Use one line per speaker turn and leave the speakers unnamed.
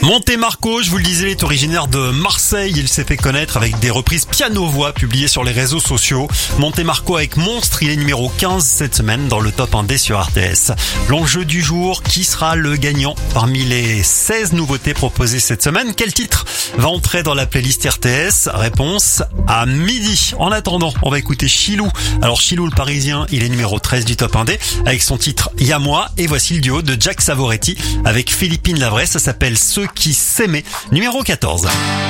Monte Marco, je vous le disais, est originaire de Marseille. Il s'est fait connaître avec des reprises piano-voix publiées sur les réseaux sociaux. Monte Marco avec Monstre, il est numéro 15 cette semaine dans le top 1D sur RTS. L'enjeu du jour, qui sera le gagnant parmi les 16 nouveautés proposées cette semaine? Quel titre va entrer dans la playlist RTS? Réponse à midi. En attendant, on va écouter Chilou. Alors Chilou le Parisien, il est numéro 13 du top 1D avec son titre Y'a moi. Et voici le duo de Jack Savoretti avec Philippine Lavray. Ça s'appelle Ceux qui s'aimaient, numéro 14.